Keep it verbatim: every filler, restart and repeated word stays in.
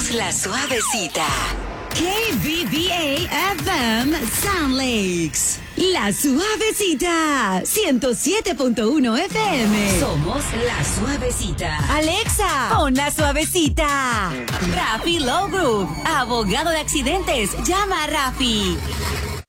Somos la Suavecita. K B B A F M Sound Lakes. La Suavecita. ciento siete punto uno F M. Somos la Suavecita. Alexa, pon la Suavecita. Rafi Low Group, abogado de accidentes. Llama a Rafi.